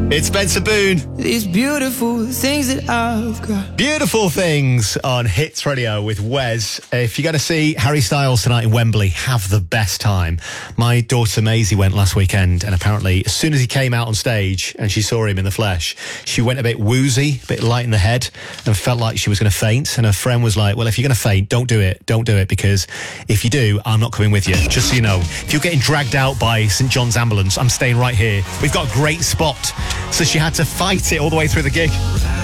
It's Spencer Boone. These beautiful things that I've got. Beautiful Things on Hits Radio with Wes. If you're going to see Harry Styles tonight in Wembley, have the best time. My daughter Maisie went last weekend, and apparently as soon as he came out on stage and she saw him in the flesh, she went a bit woozy, a bit light in the head, and felt like she was going to faint. And her friend was like, well, if you're going to faint, don't do it, because if you do, I'm not coming with you. Just so you know, if you're getting dragged out by St John's ambulance, I'm staying right here. We've got a great spot. So she had to fight it all the way through the gig.